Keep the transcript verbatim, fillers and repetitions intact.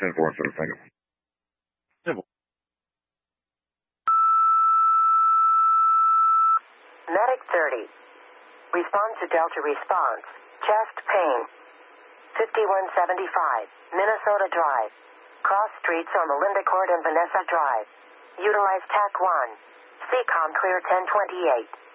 ten four, instead of second. Medic thirty. Respond to Delta response. Chest pain. fifty-one seventy-five, Minnesota Drive. Cross streets on Melinda Court and Vanessa Drive. Utilize T A C one. C COM clear ten twenty-eight.